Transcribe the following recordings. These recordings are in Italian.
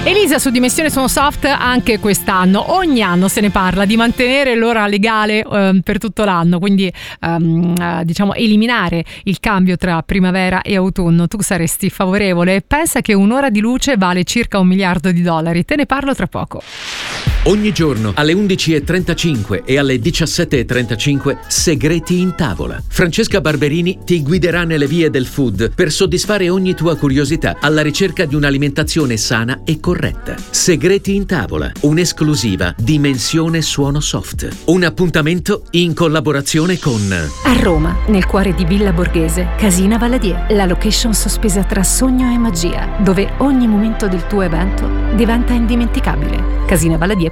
Elisa su Dimensione Suono Soft anche quest'anno. Ogni anno se ne parla di mantenere l'ora legale per tutto l'anno, quindi diciamo eliminare il cambio tra primavera e autunno. Tu saresti favorevole? Pensa che un'ora di luce vale circa $1 miliardo. Te ne parlo tra poco. Ogni giorno alle 11:35 e alle 17:35 Segreti in tavola. Francesca Barberini ti guiderà nelle vie del food per soddisfare ogni tua curiosità alla ricerca di un'alimentazione sana e corretta. Segreti in tavola, un'esclusiva Dimensione Suono Soft. Un appuntamento in collaborazione con A Roma, nel cuore di Villa Borghese, Casina Valadier, la location sospesa tra sogno e magia, dove ogni momento del tuo evento diventa indimenticabile. Casinavaladier.it.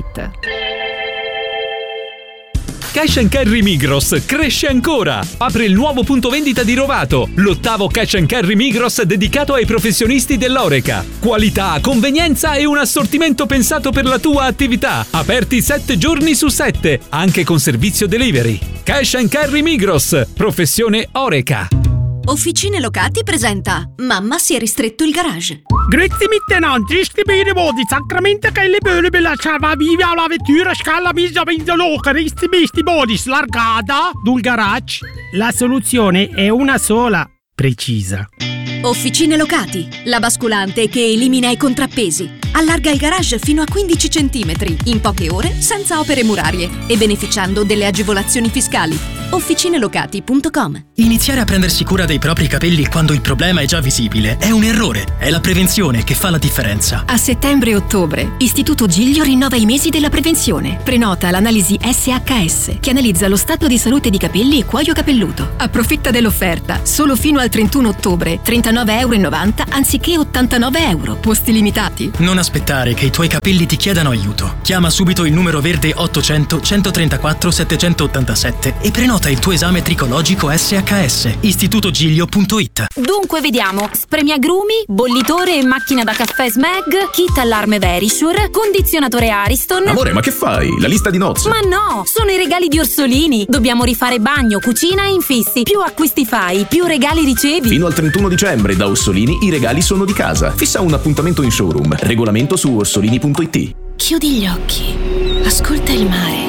Cash & Carry Migros cresce ancora! Apre il nuovo punto vendita di Rovato, l'8º Cash & Carry Migros dedicato ai professionisti dell'Horeca. Qualità, convenienza e un assortimento pensato per la tua attività. Aperti 7 giorni su 7, anche con servizio delivery. Cash & Carry Migros, professione Horeca. Officine Locati presenta Mamma si è ristretto il garage. Grazie miteinander, ich bin in Modi, sacramento che le belle bella ciava viva la vettura scala misa mezzo loca, resti misti modi, slargata dul garage. La soluzione è una sola, precisa. Officine Locati, la basculante che elimina i contrappesi. Allarga il garage fino a 15 cm in poche ore senza opere murarie e beneficiando delle agevolazioni fiscali. Officinelocati.com. Iniziare a prendersi cura dei propri capelli quando il problema è già visibile è un errore. È la prevenzione che fa la differenza. A settembre e ottobre, Istituto Giglio rinnova i mesi della prevenzione. Prenota l'analisi SHS, che analizza lo stato di salute di capelli e cuoio capelluto. Approfitta dell'offerta. Solo fino al 31 ottobre, €39,90 anziché €89. Posti limitati. Non aspettare che i tuoi capelli ti chiedano aiuto. Chiama subito il numero verde 800 134 787 e prenota il tuo esame tricologico SHS. istitutogiglio.it. Dunque vediamo: spremiagrumi, bollitore e macchina da caffè Smeg, kit allarme Verisure, condizionatore Ariston. Amore, ma che fai? La lista di nozze? Ma no, sono i regali di Orsolini. Dobbiamo rifare bagno, cucina e infissi. Più acquisti fai, più regali ricevi. Fino al 31 dicembre da Orsolini i regali sono di casa. Fissa un appuntamento in showroom. Regolamento su orsolini.it. Chiudi gli occhi, ascolta il mare,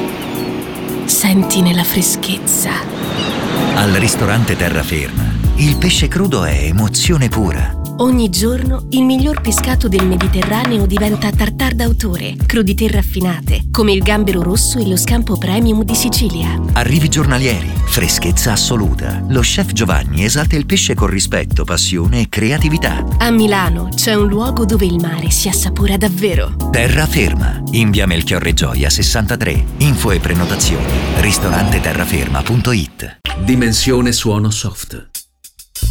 sentine la freschezza. Al ristorante Terraferma, il pesce crudo è emozione pura. Ogni giorno il miglior pescato del Mediterraneo diventa tartar d'autore, crudité raffinate, come il gambero rosso e lo scampo premium di Sicilia. Arrivi giornalieri, freschezza assoluta. Lo chef Giovanni esalta il pesce con rispetto, passione e creatività. A Milano c'è un luogo dove il mare si assapora davvero. Terraferma, in via Melchiorre Gioia 63. Info e prenotazioni, ristoranteterraferma.it. Dimensione Suono Soft.